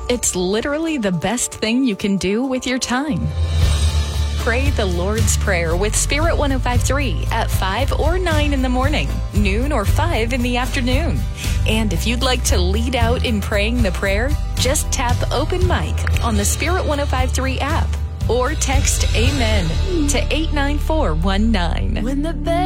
It's literally the best thing you can do with your time. Pray the Lord's Prayer with Spirit 105.3 at 5 or 9 in the morning, noon or 5 in the afternoon. And if you'd like to lead out in praying the prayer, just tap Open Mic on the Spirit 105.3 app or text Amen to 89419. When the bell